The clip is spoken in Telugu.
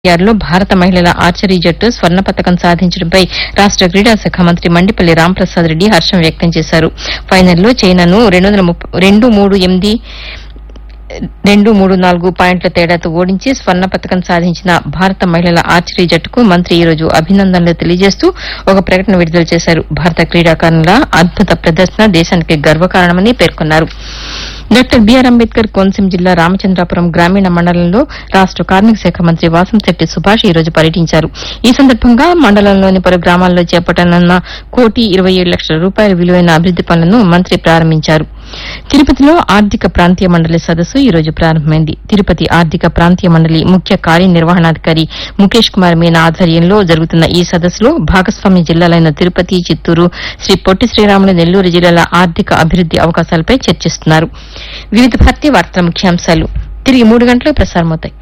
లో భారత మహిళల ఆర్చరీ జట్టు స్వర్ణ పతకం సాధించడంపై రాష్ట క్రీడా శాఖ మంత్రి మండిపల్లి రాంప్రసాద్ రెడ్డి హర్షం వ్యక్తం చేశారు. ఫైనల్లో చైనాను 2-3-4 పాయింట్ల తేడాతో ఓడించి స్వర్ణ పతకం సాధించిన భారత మహిళల ఆర్చరీ జట్టుకు మంత్రి ఈ రోజు అభినందనలు తెలియజేస్తూ ఒక ప్రకటన విడుదల చేశారు. భారత క్రీడాకారుల అద్భుత ప్రదర్శన దేశానికి గర్వకారణమని పేర్కొన్నారు. డాక్టర్ బీఆర్ అంబేద్కర్ కోనసీమ జిల్లా రామచంద్రాపురం గ్రామీణ మండలంలో రాష్ట కార్మిక శాఖ మంత్రి వాసంశెట్టి సుభాష్ ఈ రోజు పర్యటించారు. ఈ సందర్భంగా మండలంలోని పలు గ్రామాల్లో చేపట్టనున్న 1,27,00,000 రూపాయల విలువైన అభివృద్ది పనులను మంత్రి ప్రారంభించారు. తిరుపతిలో ఆర్థిక ప్రాంతీయ మండలి సదస్సు ఈ రోజు ప్రారంభమైంది. తిరుపతి ఆర్థిక ప్రాంతీయ మండలి ముఖ్య కార్యనిర్వహణాధికారి ముఖేష్ కుమార్ మీనా ఆధ్వర్యంలో జరుగుతున్న ఈ సదస్సులో భాగస్వామ్య జిల్లాలైన తిరుపతి, చిత్తూరు, శ్రీ పొట్టి శ్రీరాములు, నెల్లూరు జిల్లాల ఆర్థిక అభివృద్ది అవకాశాలపై చర్చిస్తున్నారు. వివిధ భారతీయ వార్తల ముఖ్యాంశాలు తిరిగి 3 గంటలకు ప్రసారమవుతాయి.